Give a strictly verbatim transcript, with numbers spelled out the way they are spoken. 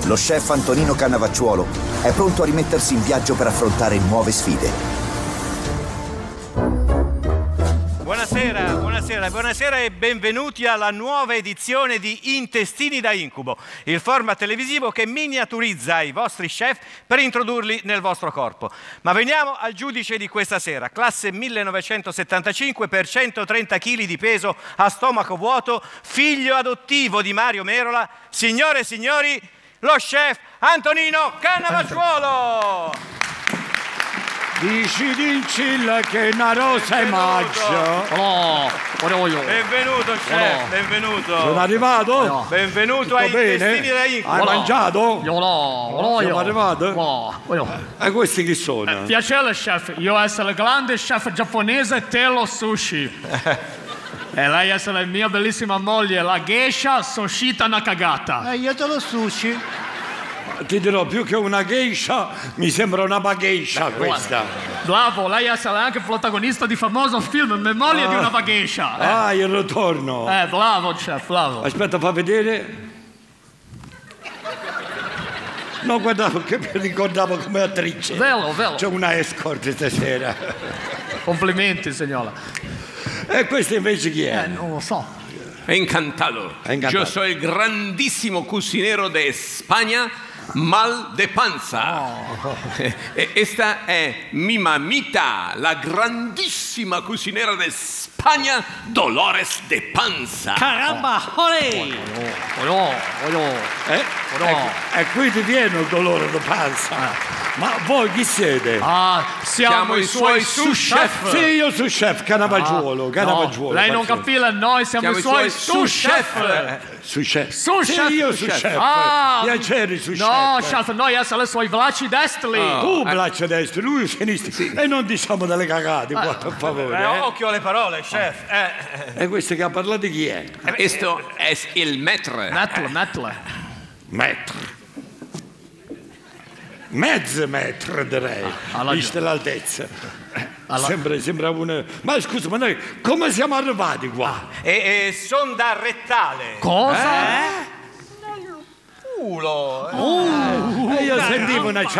Lo chef Antonino Cannavacciuolo è pronto a rimettersi in viaggio per affrontare nuove sfide. Buonasera, buonasera, buonasera e benvenuti alla nuova edizione di Intestini da Incubo, il format televisivo che miniaturizza i vostri chef per introdurli nel vostro corpo. Ma veniamo al giudice di questa sera, classe millenovecentosettantacinque per centotrenta chili di peso a stomaco vuoto, figlio adottivo di Mario Merola, signore e signori, lo chef Antonino Cannavacciuolo! Dici dincilla che una rosa è maggio. Oh, benvenuto chef, benvenuto. Sono arrivato? No. Benvenuto Tutto ai bene? Intestini da Incubo. Hai mangiato? Io no, Siamo arrivati? no. E questi chi sono? Piacere chef, io essere il grande chef giapponese Telo Sushi. E lei essere la mia bellissima moglie, la geisha Soshita Nakagata. Eh, io te lo sushi. Ti dirò, più che una geisha, mi sembra una bagheisha questa. Bravo, lei essere anche il protagonista di famoso film Memoria Ah. di una bagheisha. Eh. Ah, il ritorno. eh, bravo chef, bravo. Aspetta, fa vedere. No, guardavo che mi ricordavo come attrice. Velo, velo. C'è una escort stasera. Complimenti signora. E questo invece chi è? Eh, non lo so. Encantado. Encantado. Yo soy el grandísimo cocinero de España, Mal de Panza. Oh. E esta è mi mamita, la grandissima cucinera de España, Dolores de Panza. Caramba, olè! Oh, oh, Eh? No. Ecco, e qui ti viene il dolore di panza. Ma voi chi siete? Ah, siamo, Siamo i i suoi suoi sous-chef. Sì, io sono chef Cannavacciuolo, Ah, Cannavacciuolo. no, lei non faccio- capisce, noi siamo, Siamo i i suoi suoi sous-chef. sous-chef. Su chef. Su Sì, chef. io Su su chef. chef. Ah. Piacere su No, chef. chef, noi essere i suoi bracci destri. Tu braccio destro, lui sinistro. E non diciamo delle cagate qua, per favore. Eh, eh. occhio alle parole, chef. Eh. E questo che ha parlato chi è? Esto es il maître. Mettile, mettile. Metro. Mezzo metro direi, alla- vista l'altezza. Alla- Sembra, sembra una... Ma scusa, ma noi come siamo arrivati qua? E, e son da rettale. Cosa? Culo. E io sentivo una